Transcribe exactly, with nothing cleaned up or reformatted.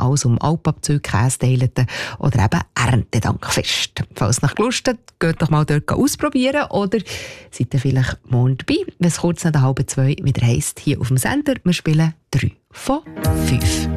alles um Alpabzüge, Käseteileten oder eben Erntedankfest. Falls nach Lust hat, geht doch mal dort ausprobieren oder seid ihr vielleicht morgen dabei, wenn es kurz nach der halben zwei wieder heisst, hier auf dem Sender, wir spielen drei von fünf.